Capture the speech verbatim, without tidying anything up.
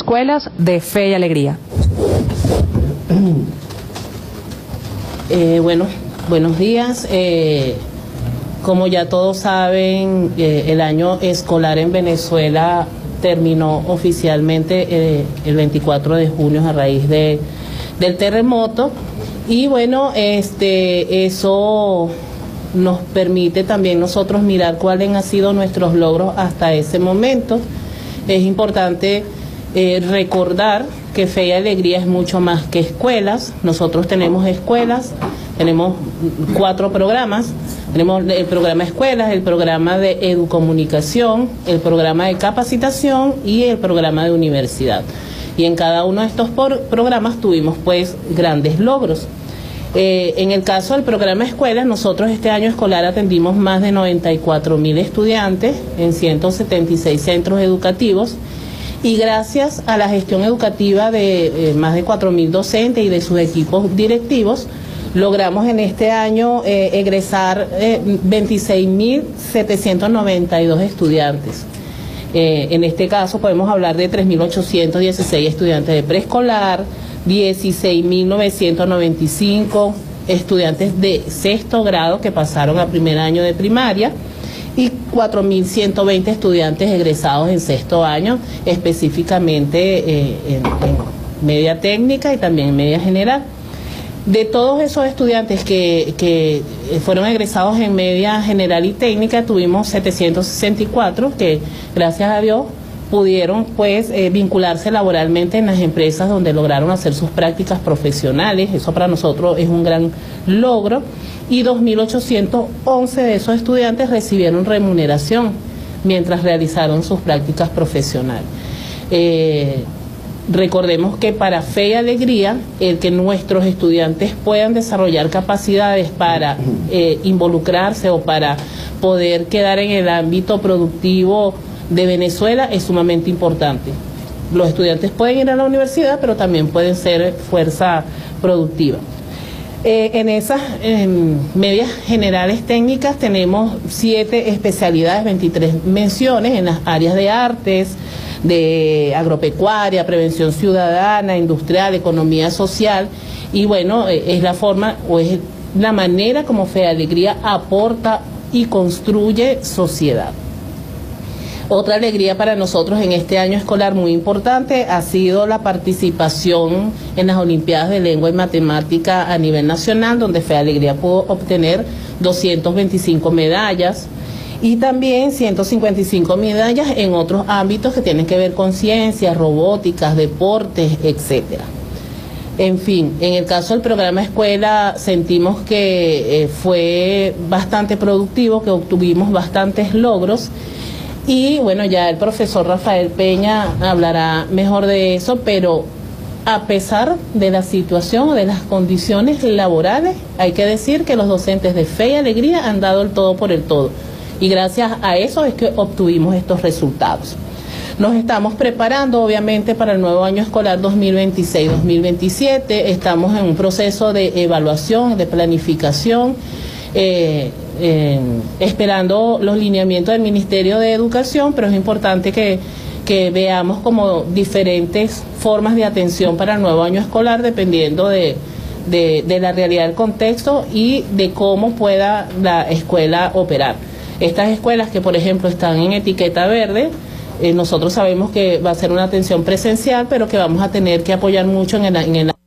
escuelas de Fe y Alegría. Eh, bueno, buenos días. Eh, como ya todos saben, eh, el año escolar en Venezuela terminó oficialmente eh, el veinticuatro de junio a raíz de, del terremoto. Y bueno, este, eso nos permite también nosotros mirar cuáles han sido nuestros logros hasta ese momento. Es importante eh, recordar que Fe y Alegría es mucho más que escuelas. Nosotros tenemos escuelas, tenemos cuatro programas. Tenemos el programa Escuelas, el programa de Educomunicación, el programa de Capacitación y el programa de Universidad. Y en cada uno de estos por programas tuvimos pues grandes logros. Eh, en el caso del programa Escuelas, nosotros este año escolar atendimos más de noventa y cuatro mil estudiantes en ciento setenta y seis centros educativos, y gracias a la gestión educativa de eh, más de cuatro mil docentes y de sus equipos directivos, logramos en este año eh, egresar eh, veintiséis mil setecientos noventa y dos estudiantes. Eh, en este caso podemos hablar de tres mil ochocientos dieciséis estudiantes de preescolar, dieciséis mil novecientos noventa y cinco estudiantes de sexto grado que pasaron a primer año de primaria y cuatro mil ciento veinte estudiantes egresados en sexto año, específicamente eh, en, en media técnica y también en media general. De todos esos estudiantes que, que fueron egresados en media general y técnica, tuvimos setecientos sesenta y cuatro que, gracias a Dios, pudieron pues eh, vincularse laboralmente en las empresas donde lograron hacer sus prácticas profesionales. Eso para nosotros es un gran logro. Y dos mil ochocientos once de esos estudiantes recibieron remuneración mientras realizaron sus prácticas profesionales. Eh, Recordemos que para Fe y Alegría, el que nuestros estudiantes puedan desarrollar capacidades para eh, involucrarse o para poder quedar en el ámbito productivo de Venezuela es sumamente importante. Los estudiantes pueden ir a la universidad, pero también pueden ser fuerza productiva. Eh, en esas eh, medias generales técnicas tenemos siete especialidades, veintitrés menciones en las áreas de artes, de agropecuaria, prevención ciudadana, industrial, economía social, y bueno, es la forma o es la manera como Fe y Alegría aporta y construye sociedad. Otra alegría para nosotros en este año escolar muy importante ha sido la participación en las Olimpiadas de Lengua y Matemática a nivel nacional, donde Fe y Alegría pudo obtener doscientas veinticinco medallas, y también ciento cincuenta y cinco medallas en otros ámbitos que tienen que ver con ciencias, robóticas, deportes, etcétera. En fin, en el caso del programa Escuela sentimos que eh, fue bastante productivo, que obtuvimos bastantes logros, y bueno, ya el profesor Rafael Peña hablará mejor de eso, pero a pesar de la situación o de las condiciones laborales, hay que decir que los docentes de Fe y Alegría han dado el todo por el todo. Y gracias a eso es que obtuvimos estos resultados. Nos estamos preparando obviamente para el nuevo año escolar dos mil veintiséis dos mil veintisiete. Estamos en un proceso de evaluación, de planificación, eh, eh, esperando los lineamientos del Ministerio de Educación, pero es importante que, que veamos como diferentes formas de atención para el nuevo año escolar dependiendo de, de, de la realidad del contexto y de cómo pueda la escuela operar. Estas escuelas que, por ejemplo, están en etiqueta verde, eh, nosotros sabemos que va a ser una atención presencial, pero que vamos a tener que apoyar mucho en el, en el